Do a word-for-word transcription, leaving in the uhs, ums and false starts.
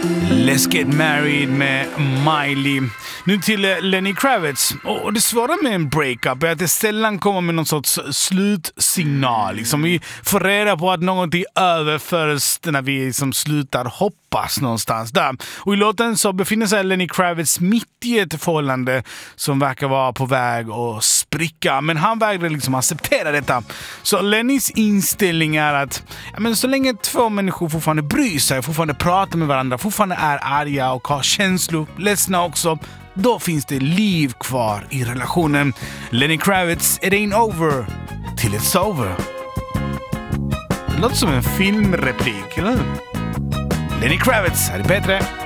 Let's Get Married med Miley. Nu till Lenny Kravitz. Och det svåra med en breakup är att det sällan kommer med någon sorts slutsignal. Liksom vi får reda på att någonting är över först när vi liksom slutar hoppas någonstans där. Och i låten så befinner sig Lenny Kravitz mitt i ett förhållande som verkar vara på väg att spricka. Men han vägrar liksom acceptera detta. Så Lennys inställning är att ja, men så länge två människor fortfarande bryr sig, fortfarande pratar med varandra, fortfarande är arga och har känslor, ledsna också, då finns det liv kvar i relationen. Lenny Kravitz, It Ain't Over Till It's Over. Det låter som en filmreplik, eller? Lenny Kravitz, är det bättre?